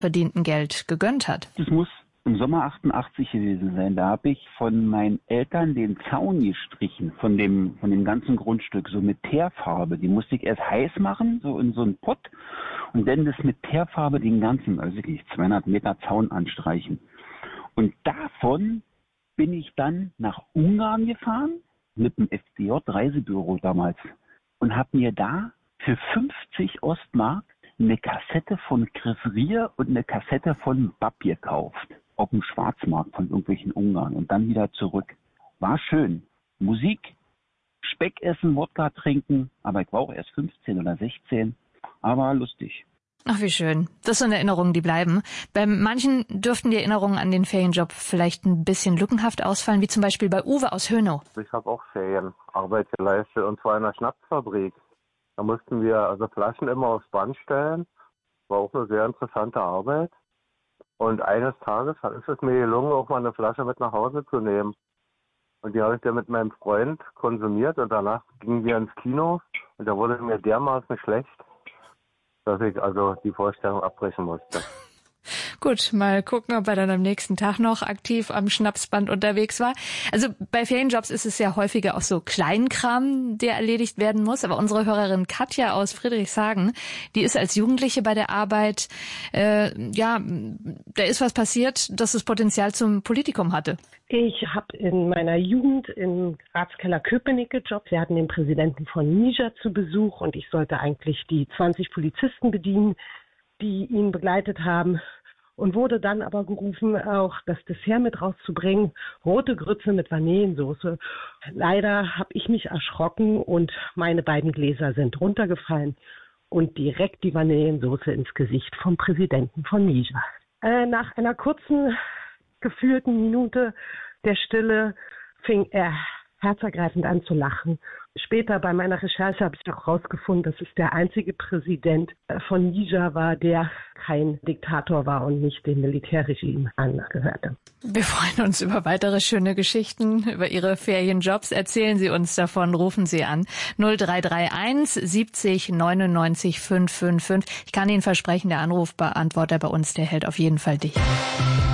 verdienten Geld gegönnt hat. Das muss im Sommer 88 gewesen sein. Da habe ich von meinen Eltern den Zaun gestrichen, von dem ganzen Grundstück, so mit Teerfarbe. Die musste ich erst heiß machen, so in so einen Pott, und dann das mit Teerfarbe den ganzen, also wirklich 200 Meter Zaun anstreichen. Und davon bin ich dann nach Ungarn gefahren, mit dem FDJ-Reisebüro damals, und habe mir da für 50 Ostmark eine Kassette von Chris Ria und eine Kassette von Bab gekauft. Auf dem Schwarzmarkt von irgendwelchen Ungarn und dann wieder zurück. War schön. Musik, Speck essen, Wodka trinken, aber ich war auch erst 15 oder 16, aber lustig. Ach, wie schön. Das sind Erinnerungen, die bleiben. Bei manchen dürften die Erinnerungen an den Ferienjob vielleicht ein bisschen lückenhaft ausfallen, wie zum Beispiel bei Uwe aus Hönau. Ich habe auch Ferienarbeit geleistet, und zwar in einer Schnapsfabrik. Da mussten wir also Flaschen immer aufs Band stellen. War auch eine sehr interessante Arbeit. Und eines Tages ist es mir gelungen, auch mal eine Flasche mit nach Hause zu nehmen. Und die habe ich dann mit meinem Freund konsumiert, und danach gingen wir ins Kino, und da wurde mir dermaßen schlecht, dass ich also die Vorstellung abbrechen musste. Gut, mal gucken, ob er dann am nächsten Tag noch aktiv am Schnapsband unterwegs war. Also bei Ferienjobs ist es ja häufiger auch so Kleinkram, der erledigt werden muss. Aber unsere Hörerin Katja aus Friedrichshagen, die ist als Jugendliche bei der Arbeit, da ist was passiert, dass das Potenzial zum Politikum hatte. Ich habe in meiner Jugend in Ratskeller-Köpenick gejobbt. Wir hatten den Präsidenten von Niger zu Besuch, und ich sollte eigentlich die 20 Polizisten bedienen, die ihn begleitet haben. Und wurde dann aber gerufen, auch das Dessert mit rauszubringen, rote Grütze mit Vanillensoße. Leider habe ich mich erschrocken und meine beiden Gläser sind runtergefallen und direkt die Vanillensoße ins Gesicht vom Präsidenten von Niger. Nach einer kurzen, gefühlten Minute der Stille fing er herzergreifend an zu lachen. Später bei meiner Recherche habe ich auch herausgefunden, dass es der einzige Präsident von Niger war, der kein Diktator war und nicht dem Militärregime angehörte. Wir freuen uns über weitere schöne Geschichten, über Ihre Ferienjobs. Erzählen Sie uns davon, rufen Sie an. 0331 70 99 555. Ich kann Ihnen versprechen, der Anrufbeantworter bei uns, der hält auf jeden Fall dicht.